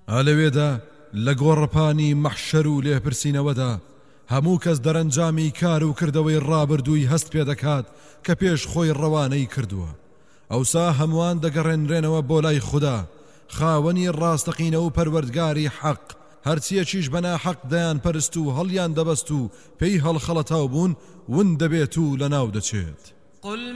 ئالەوێدا لە گۆڕەپانی مەحشەر و لێپرسینەوەدا هەموو کەس دەرەنجامی کار و کردەوەی ڕابردووی هەست پێ دەکات کە پێش خۆی ڕەوانەی کردووە. ئەوسا هەمووان دەگەڕێنرێنەوە بۆ لای خوددا، خاوەنی ڕاستەقینە و پەروەردگاری حەق. هەرچیەکیش بەنا حەق دەیان پەرست و هەڵیان دەبەست و پێی هەڵخەڵەتاو بوون ون دەبێت و لەناو دەچێت.